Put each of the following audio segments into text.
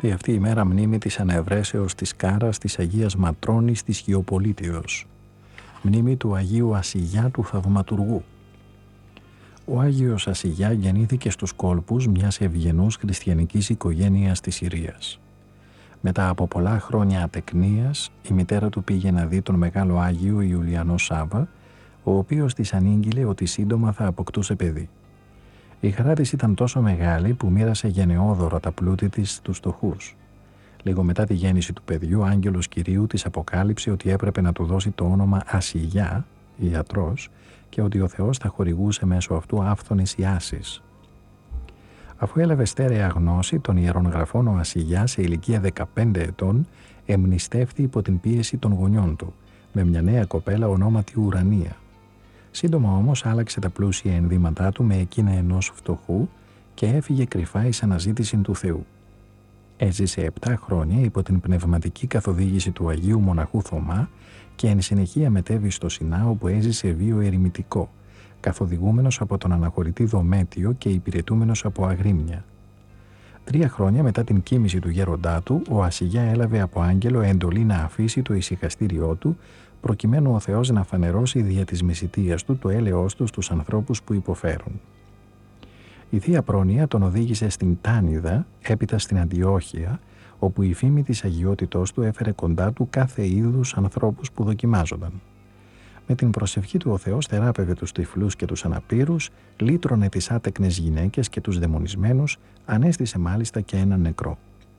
αναγνωρίζεται αυτή η μέρα μνήμη της ανευρέσεως της Κάρας της Αγίας Ματρώνης της Γεωπολίτεως, μνήμη του Αγίου Ασηγιά του Θαυματουργού. Ο Άγιος Ασηγιά γεννήθηκε στους κόλπους μιας ευγενούς χριστιανικής οικογένειας της Συρίας. Μετά από πολλά χρόνια ατεκνίας, η μητέρα του πήγε να δει τον μεγάλο Άγιο Ιουλιανό Σάββα, ο οποίος της ανήγγειλε ότι σύντομα θα αποκτούσε παιδί. Η χαρά της ήταν τόσο μεγάλη που μοίρασε γενναιόδωρα τα πλούτη της στους φτωχούς. Λίγο μετά τη γέννηση του παιδιού, ο άγγελος Κυρίου της αποκάλυψε ότι έπρεπε να του δώσει το όνομα Ασηγιά, ιατρός, και ότι ο Θεός θα χορηγούσε μέσω αυτού άφθονες ιάσεις. Αφού έλαβε στέρεα γνώση των Ιερών Γραφών, ο Ασηγιάς σε ηλικία 15 ετών εμνηστεύτη υπό την πίεση των γονιών του, με μια νέα κοπέλα ονόματι Ουρανία. Σύντομα όμως άλλαξε τα πλούσια ενδύματά του με εκείνα ενός φτωχού και έφυγε κρυφά εις αναζήτηση του Θεού. Έζησε 7 χρόνια υπό την πνευματική καθοδήγηση του Αγίου Μοναχού Θωμά και εν συνεχεία μετέβη στο Σινά, όπου έζησε βίο ερημητικό, καθοδηγούμενος από τον αναχωρητή Δομέτιο και υπηρετούμενος από αγρίμια. 3 χρόνια μετά την κοίμηση του γέροντά του, ο Ασηγιά έλαβε από άγγελο εντολή να αφήσει το ησυχαστήριό του, προκειμένου ο Θεός να φανερώσει δια της μεσιτείας του το έλεος του στους ανθρώπους που υποφέρουν. Η Θεία Πρόνοια τον οδήγησε στην Τάνιδα, έπειτα στην Αντιόχεια, όπου η φήμη της αγιότητός του έφερε κοντά του κάθε είδους ανθρώπους που δοκιμάζονταν. Με την προσευχή του ο Θεός θεράπευε τους τυφλούς και τους αναπήρους, λύτρωνε τις άτεκνες γυναίκες και τους δαιμονισμένους, ανέστησε μάλιστα και έναν νεκρό.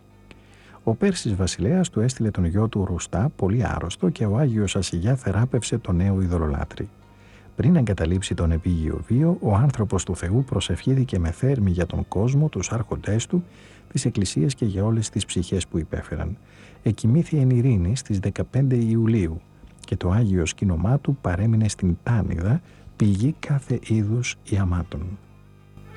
Ο Πέρσης βασιλέας του έστειλε τον γιο του Ρουστά, πολύ άρρωστο, και ο Άγιος Ασηγιά θεράπευσε τον νέο ειδωλολάτρη. Πριν εγκαταλείψει τον επίγειο βίο, ο άνθρωπος του Θεού προσευχήθηκε με θέρμη για τον κόσμο, τους άρχοντές του, τις εκκλησίες και για όλες τις ψυχές που υπέφεραν. Εκοιμήθη εν ειρήνη στις 15 Ιουλίου και το Άγιο σκήνομά του παρέμεινε στην Τάνιδα, πηγή κάθε είδους ιαμάτων.